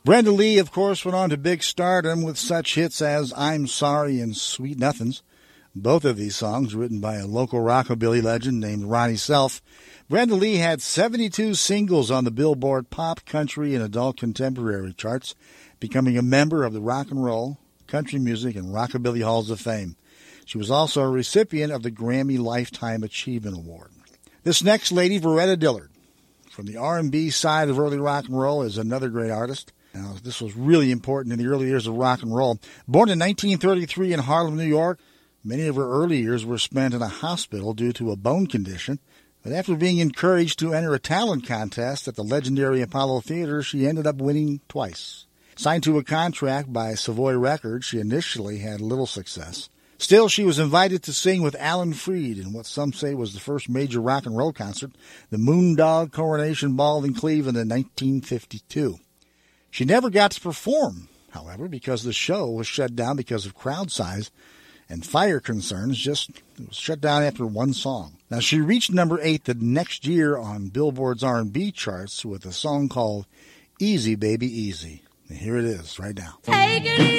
Brenda Lee, of course, went on to big stardom with such hits as I'm Sorry and Sweet Nothings. Both of these songs written by a local rockabilly legend named Ronnie Self. Brenda Lee had 72 singles on the Billboard Pop, Country, and Adult Contemporary charts, becoming a member of the Rock and Roll, Country Music, and Rockabilly Halls of Fame. She was also a recipient of the Grammy Lifetime Achievement Award. This next lady, Veretta Dillard, from the R&B side of early rock and roll, is another great artist. Now, this was really important in the early years of rock and roll. Born in 1933 in Harlem, New York, many of her early years were spent in a hospital due to a bone condition. But after being encouraged to enter a talent contest at the legendary Apollo Theater, she ended up winning twice. Signed to a contract by Savoy Records, she initially had little success. Still, she was invited to sing with Alan Freed in what some say was the first major rock and roll concert, the Moondog Coronation Ball in Cleveland in 1952. She never got to perform, however, because the show was shut down because of crowd size and fire concerns. It was shut down after one song. Now, she reached number 8 the next year on Billboard's R&B charts with a song called Easy Baby Easy. And here it is right now. Take it easy.